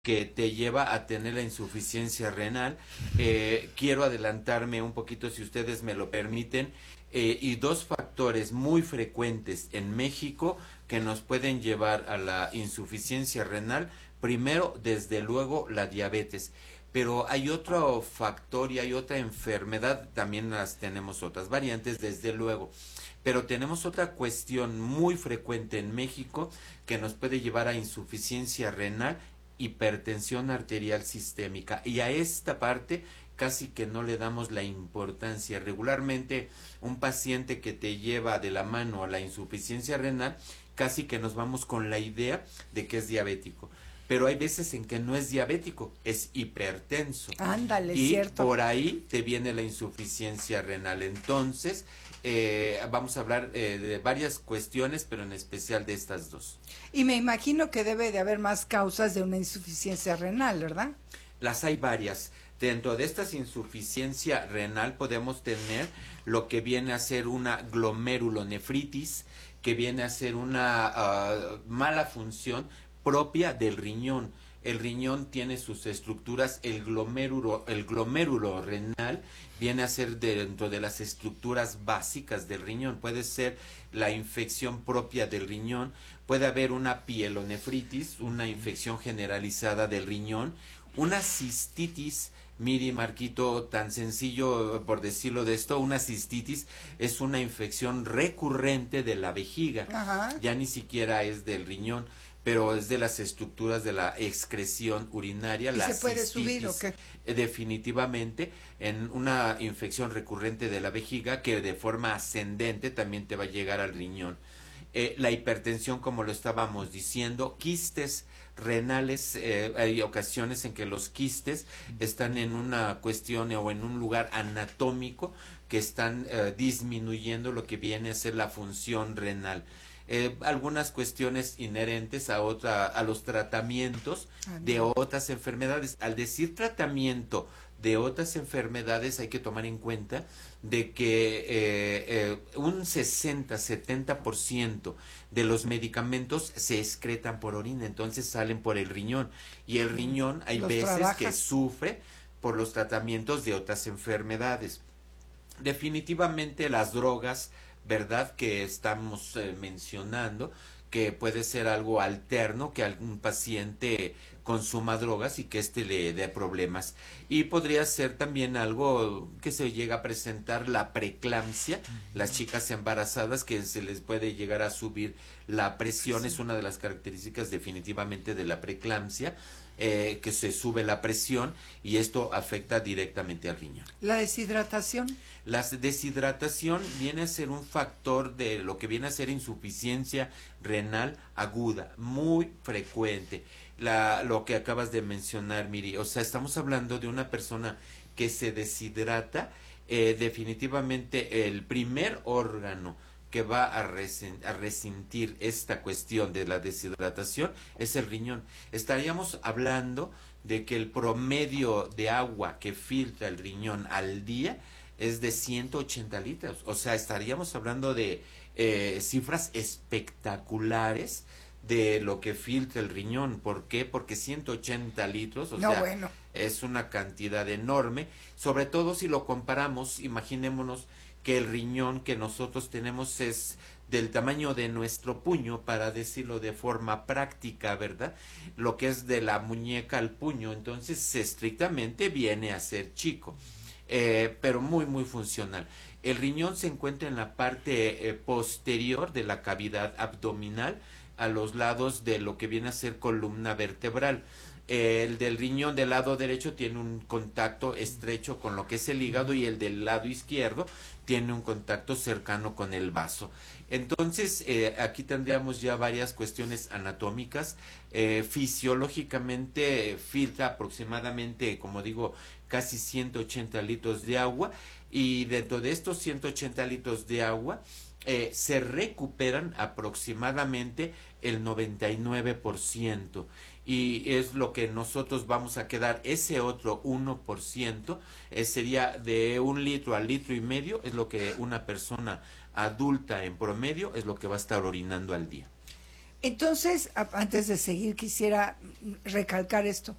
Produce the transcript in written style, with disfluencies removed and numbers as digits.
que te lleva a tener la insuficiencia renal. Quiero adelantarme un poquito, si ustedes me lo permiten, y dos factores muy frecuentes en México que nos pueden llevar a la insuficiencia renal. Primero, desde luego, la diabetes. Pero hay otro factor y hay otra enfermedad, también las tenemos otras variantes, desde luego. Pero tenemos otra cuestión muy frecuente en México que nos puede llevar a insuficiencia renal, hipertensión arterial sistémica. Y a esta parte casi que no le damos la importancia. Regularmente un paciente que te lleva de la mano a la insuficiencia renal, casi que nos vamos con la idea de que es diabético. Pero hay veces en que no es diabético, es hipertenso. Ándale, Y cierto. por ahí te viene la insuficiencia renal. Entonces, vamos a hablar de varias cuestiones, pero en especial de estas dos. Y me imagino que debe de haber más causas de una insuficiencia renal, ¿verdad? Las hay varias. Dentro de esta insuficiencia renal podemos tener lo que viene a ser una glomerulonefritis, que viene a ser una mala función propia del riñón. El riñón tiene sus estructuras, el glomérulo renal viene a ser dentro de las estructuras básicas del riñón. Puede ser la infección propia del riñón, puede haber una pielonefritis, una infección generalizada del riñón, una cistitis. Miri, Marquito, tan sencillo por decirlo de esto, una cistitis es una infección recurrente de la vejiga. Ajá. Ya ni siquiera es del riñón, pero es de las estructuras de la excreción urinaria. ¿Y La se puede subir o cistitis, qué? definitivamente, en una infección recurrente de la vejiga que de forma ascendente también te va a llegar al riñón. La hipertensión, como lo estábamos diciendo, quistes renales, hay ocasiones en que los quistes están en una cuestión o en un lugar anatómico que están disminuyendo lo que viene a ser la función renal. Algunas cuestiones inherentes a los tratamientos de otras enfermedades. Al decir tratamiento de otras enfermedades hay que tomar en cuenta de que un 60-70% de los medicamentos se excretan por orina, entonces salen por el riñón, y el riñón hay Los veces trabaja. que sufre por los tratamientos de otras enfermedades. Definitivamente las drogas, ¿verdad?, que estamos mencionando, que puede ser algo alterno, que algún paciente consuma drogas y que éste le dé problemas. Y podría ser también algo que se llega a presentar, la preeclampsia, las chicas embarazadas que se les puede llegar a subir la presión, es una de las características definitivamente de la preeclampsia, que se sube la presión y esto afecta directamente al riñón. La deshidratación. La deshidratación viene a ser un factor de lo que viene a ser insuficiencia renal aguda, muy frecuente. Lo que acabas de mencionar, Miri, o sea, estamos hablando de una persona que se deshidrata. Definitivamente el primer órgano que va a resentir esta cuestión de la deshidratación es el riñón. Estaríamos hablando de que el promedio de agua que filtra el riñón al día es de 180 litros. O sea, estaríamos hablando de cifras espectaculares de lo que filtra el riñón. ¿Por qué? Porque 180 litros, o No, sea, bueno. es una cantidad enorme, sobre todo si lo comparamos, imaginémonos que el riñón que nosotros tenemos es del tamaño de nuestro puño, para decirlo de forma práctica, ¿verdad? Lo que es de la muñeca al puño, entonces estrictamente viene a ser chico, pero muy, muy funcional. El riñón se encuentra en la parte posterior de la cavidad abdominal, a los lados de lo que viene a ser columna vertebral. El del riñón del lado derecho tiene un contacto estrecho con lo que es el hígado, y el del lado izquierdo tiene un contacto cercano con el vaso. Entonces, aquí tendríamos ya varias cuestiones anatómicas. Fisiológicamente filtra aproximadamente, como digo, casi 180 litros de agua, y dentro de estos 180 litros de agua se recuperan aproximadamente el 99%, y es lo que nosotros vamos a quedar. Ese otro 1% sería de 1 litro a 1,5 litros, es lo que una persona adulta en promedio es lo que va a estar orinando al día. Entonces, antes de seguir, quisiera recalcar esto.